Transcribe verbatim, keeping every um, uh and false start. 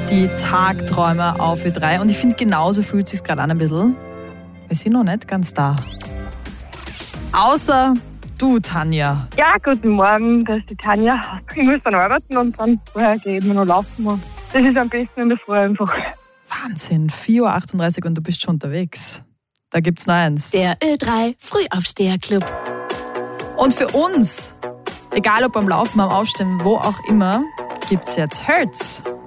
Die Tagträumer auf Ö drei. Und ich finde, genauso fühlt es sich gerade an ein bisschen. Wir sind noch nicht ganz da. Außer du, Tanja. Ja, guten Morgen, das ist die Tanja. Ich muss dann arbeiten und dann vorher gehen wir noch laufen. Das ist am besten in der Früh einfach. Wahnsinn, vier Uhr achtunddreißig und du bist schon unterwegs. Da gibt's noch eins. Der Ö drei Frühaufsteher-Club. Und für uns, egal ob beim Laufen, beim Aufstehen, wo auch immer, gibt's jetzt Hertz.